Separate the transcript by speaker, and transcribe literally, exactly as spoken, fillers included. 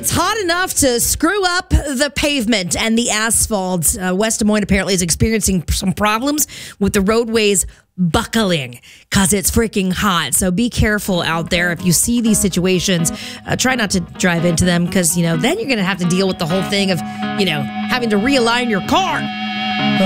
Speaker 1: It's hot enough to screw up the pavement and the asphalt. Uh, West Des Moines apparently is experiencing some problems with the roadways buckling because it's freaking hot. So be careful out there. If you see these situations, uh, try not to drive into them because, you know, then you're going to have to deal with the whole thing of, you know, having to realign your car.